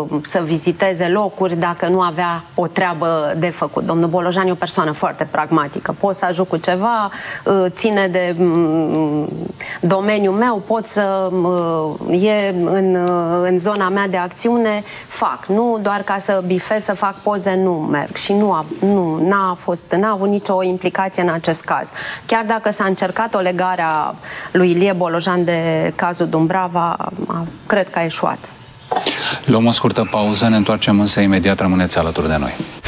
să viziteze locuri dacă nu avea o treabă de făcut. Domnul Bolojan e o persoană foarte pragmatică. Pot să ajut cu ceva, ține de domeniul meu, pot să e în zona mea de acțiune, fac. Nu doar ca să bifez, să fac poze, nu merg. Și n-a avut nicio implicație în acest caz. Chiar dacă s-a încercat o legare a lui Ilie Bolojan de cazul Dumbrava, cred că a eșuat. Luăm o scurtă pauză, ne întoarcem însă imediat, rămâneți alături de noi.